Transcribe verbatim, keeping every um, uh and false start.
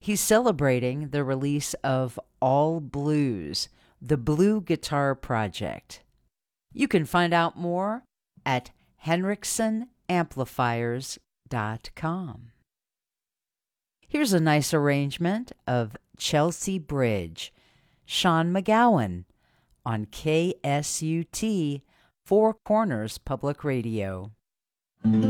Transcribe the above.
He's celebrating the release of All Blues, the Blue Guitar Project. You can find out more at henriksen amplifiers dot com. Here's a nice arrangement of Chelsea Bridge, Sean McGowan, on K S U T, Four Corners Public Radio.